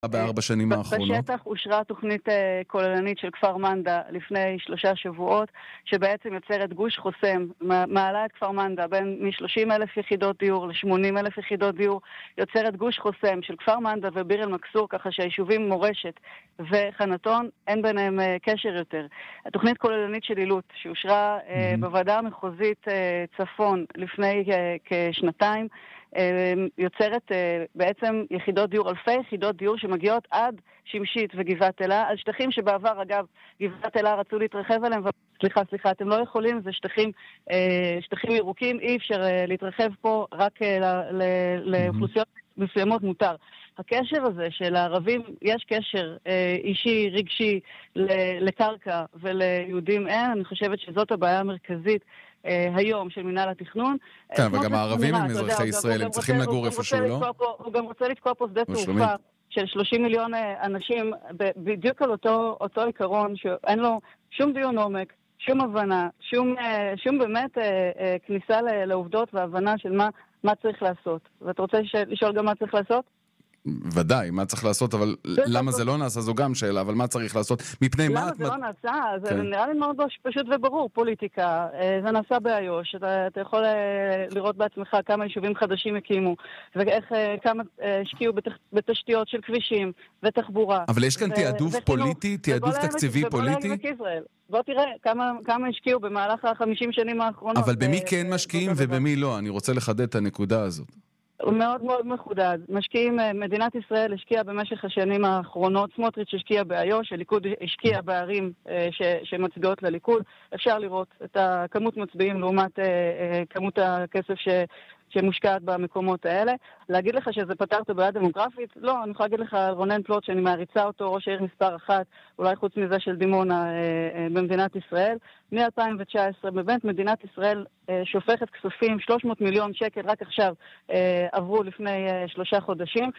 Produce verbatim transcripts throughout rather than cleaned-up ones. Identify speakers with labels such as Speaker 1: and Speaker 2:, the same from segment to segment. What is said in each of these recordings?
Speaker 1: בארבע שנים האחרונות?
Speaker 2: בשטח אושרה תוכנית כוללנית של כפר מנדה לפני שלושה שבועות, שבעצם יוצרת גוש חוסם, מעלה את כפר מנדה בין מ-שלושים אלף יחידות דיור ל-שמונים אלף יחידות דיור, יוצרת גוש חוסם של כפר מנדה וביר אל-מכסור, ככה שהיישובים מורשת וחנתון, אין ביניהם קשר יותר. התוכנית כוללנית של עילוט, שאושרה mm-hmm. בוועדה המחוזית צפון לפני כשנתיים, יוצרת בעצם יחידות דיור, אלפי יחידות דיור שמגיעות עד שמשית וגבעת אלה, על שטחים שבעבר, אגב, גבעת אלה רצו להתרחב עליהם, סליחה, סליחה, אתם לא יכולים, זה שטחים, שטחים ירוקים, אי אפשר להתרחב פה, רק לאוכלוסיות מסוימות מותר. הקשר הזה של הערבים, יש קשר אישי, רגשי, לקרקע וליהודים אין, אני חושבת שזאת הבעיה המרכזית היום של מנהל התכנון.
Speaker 1: כן, אבל גם הערבים הם אזרחי ישראל, הם צריכים לגור איפשהו, לא?
Speaker 2: הוא גם רוצה לתקוע פה שדה תעופה של שלושים מיליון אנשים, בדיוק על אותו עיקרון, שאין לו שום דיון עומק, שום הבנה, שום באמת כניסה לעובדות והבנה של מה צריך לעשות. ואתה רוצה לשאול גם מה צריך לעשות?
Speaker 1: ודאי, מה צריך לעשות, אבל למה זה לא נעשה, זו גם שאלה, אבל מה צריך לעשות? מפני מה...
Speaker 2: למה זה לא נעשה? זה נראה לי מאוד פשוט וברור, פוליטיקה, זה נעשה באיו"ש, אתה יכול לראות בעצמך כמה יישובים חדשים הקימו, ואיך כמה השקיעו בתשתיות של כבישים ותחבורה.
Speaker 1: אבל יש כאן תיעדוף פוליטי, תיעדוף תקציבי פוליטי?
Speaker 2: בוא תראה כמה השקיעו במהלך החמישים שנים האחרונות.
Speaker 1: אבל במי כן משקיעים ובמי לא? אני רוצה לחדד את הנקודה הזאת.
Speaker 2: הוא מאוד מאוד מחודד. משקיעים, מדינת ישראל השקיעה במשך השנים האחרונות, סמוטריץ' השקיע באיו"ש, הליכוד השקיע בערים ש, שמצביעות לליכוד. אפשר לראות את הכמות מצביעים לעומת כמות הכסף ש, שמושקעת במקומות האלה. להגיד לך שזה פתר את הבעיה דמוגרפית? לא, אני יכולה להגיד לך רונן פלוט שאני מעריצה אותו, ראש העיר מספר אחת, אולי חוץ מזה של דימונה במדינת ישראל. מ-אלפיים תשע עשרה באמת מדינת ישראל שופכת כספים, שלוש מאות מיליון שקל רק עכשיו עברו לפני שלושה חודשים.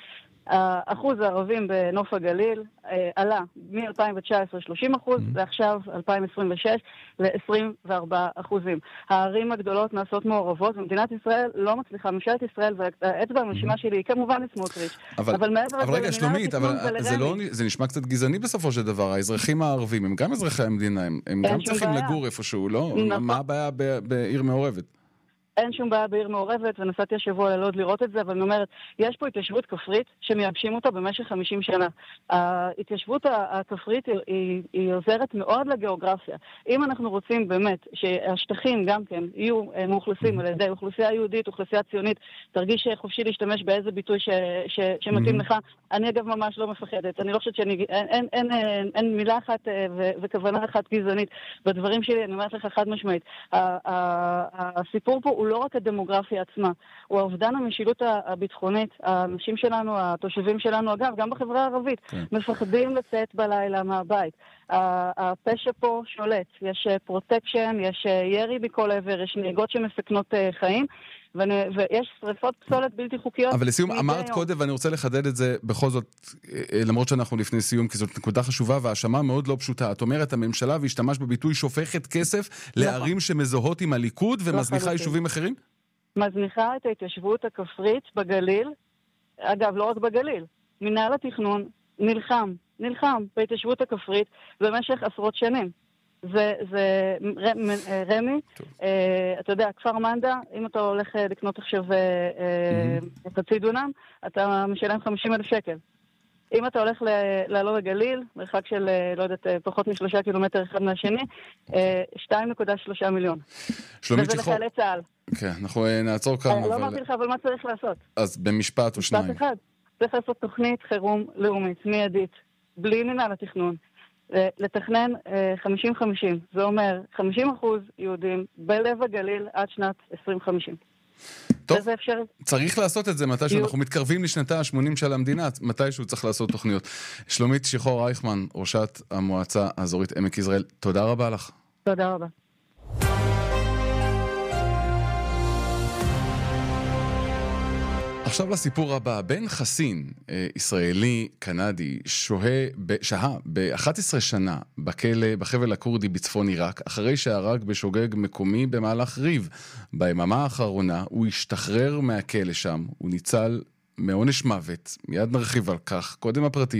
Speaker 2: האחוז הערבים בנוף הגליל עלה מ-אלפיים תשע עשרה שלושים אחוז, ועכשיו אלפיים עשרים ושש ל-עשרים וארבעה אחוזים. הערים הגדולות נעשות מעורבות, ומדינת ישראל לא מצליחה, ממשלת ישראל, והאצבע המשימה שלי היא כמובן לסמוטריץ'.
Speaker 1: אבל רגע, שלומית, אבל זה נשמע קצת גזעני בסופו של דבר. האזרחים הערבים הם גם אזרחי המדינה, הם גם צריכים לגור איפשהו, לא? מה הבעיה בעיר מעורבת?
Speaker 2: אין שום בעיה בעיר מעורבת, ונסעתי השבוע ללוד לראות את זה, אבל אני אומרת, יש פה התיישבות כפרית שמייבשים אותה במשך חמישים שנה. ההתיישבות הכפרית היא, היא עוזרת מאוד לגיאוגרפיה. אם אנחנו רוצים באמת שהשטחים גם כן יהיו מאוכלסים על ידי אוכלוסייה יהודית, אוכלוסייה ציונית, תרגיש חופשי להשתמש באיזה ביטוי ש, ש, שמתאים לך. אני אגב ממש לא מפחדת. אני לא חושבת שאני, אין, אין, אין, אין, אין מילה אחת ו, וכוונה אחת גזענית בדברים שלי, אני אומרת לך חד משמעית. הסיפור פה הוא לא רק הדמוגרפיה עצמה, הוא האובדן המשילות הביטחונית. האנשים שלנו, התושבים שלנו, אגב, גם בחברה הערבית, כן. מפחדים לצאת בלילה מהבית. הפשע פה שולט, יש פרוטקשן, יש ירי בכל עבר, יש נהיגות שמסכנות חיים, ויש שריפות פסולת בלתי חוקיות.
Speaker 1: אבל לסיום, אמרת קודם, ואני רוצה לחדד את זה בכל זאת, למרות שאנחנו לפני סיום, כי זאת נקודה חשובה, והאשמה מאוד לא פשוטה. את אומרת, הממשלה והשתמש בביטוי שופכת כסף לערים שמזוהות עם הליכוד ומזניחה יישובים אחרים?
Speaker 2: מזניחה את ההתיישבות הכפרית בגליל, אגב, לא רק בגליל. מנהל התכנון נלחם, נלחם בהתיישבות הכפרית במשך עשרות שנים. זה, זה רמי, אתה יודע, כפר מנדה, אם אתה הולך לקנות עכשיו חצי דונם, אתה משלם חמישים אלף שקל. אם אתה הולך לעלות לגליל, מרחק של, לא יודעת, פחות משלושה קילומטר אחד מהשני, שתיים נקודה שלושה מיליון.
Speaker 1: שלומית שחור.
Speaker 2: וזה לחיילי צה"ל.
Speaker 1: כן, אנחנו נעצור כאן.
Speaker 2: לא אמרתי לך, אבל מה צריך לעשות?
Speaker 1: אז במשפט או שניים.
Speaker 2: משפט אחד. צריך לעשות תוכנית חירום לאומית, מיידית, בלי מנהל התכנון. לתכנן חמישים חמישים. זה אומר חמישים אחוז יהודים בלב הגליל עד שנת עשרים חמישים.
Speaker 1: טוב, צריך לעשות את זה מתי שאנחנו מתקרבים לשנתה ה-שמונים של המדינה, מתי שהוא צריך לעשות תוכניות. שלומית שחור רייכמן, ראשת המועצה האזורית עמק יזרעאל, תודה רבה לך.
Speaker 2: תודה רבה.
Speaker 1: עכשיו לסיפור הבא, בן חסין, ישראלי קנדי, שוהה, שהה ב-אחת עשרה שנה בכלא בחבל הכורדי בצפון עיראק, אחרי שהרג בשוגג מקומי במהלך ריב. ביממה האחרונה הוא השתחרר מהכלא שם, הוא ניצל מעונש מוות, מיד נרחיב על כך, קודם הפרטים.